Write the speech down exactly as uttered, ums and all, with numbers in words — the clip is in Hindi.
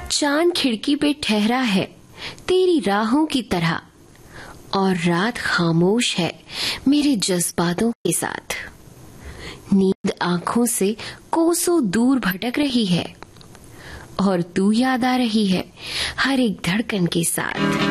चांद खिड़की पे ठहरा है तेरी राहों की तरह, और रात खामोश है मेरे जज्बातों के साथ। नींद आंखों से कोसों दूर भटक रही है, और तू याद आ रही है हर एक धड़कन के साथ।